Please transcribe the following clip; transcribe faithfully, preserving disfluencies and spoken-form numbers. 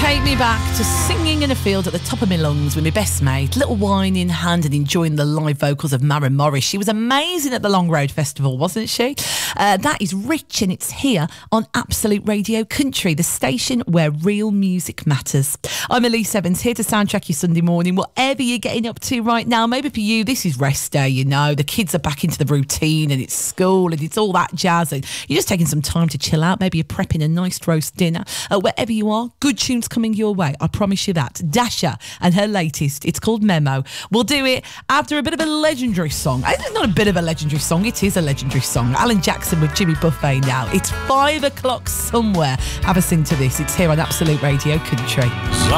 take me back to singing in a field at the top of my lungs with my best mate, little wine in hand and enjoying the live vocals of Maren Morris. She was amazing at the Long Road Festival, wasn't she? Uh, that is Rich, and it's here on Absolute Radio Country, the station where real music matters. I'm Elise Evans, here to soundtrack your Sunday morning, whatever you're getting up to right now. Maybe for you, this is rest day, you know. The kids are back into the routine and it's school and it's all that jazz. And you're just taking some time to chill out. Maybe you're prepping a nice roast dinner. Uh, wherever you are, good tunes coming your way. I promise you that. Dasha and her latest, it's called Memo. We'll do it after a bit of a legendary song. It's not a bit of a legendary song, it is a legendary song. Alan Jackson with Jimmy Buffett now. It's five o'clock somewhere. Have a sing to this. It's here on Absolute Radio Country.